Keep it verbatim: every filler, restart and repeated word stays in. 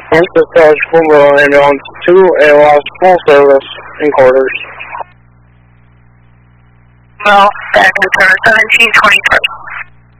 This is College Full Ambulance two, a lost full service in quarters. Well, back in seventeen twenty-first.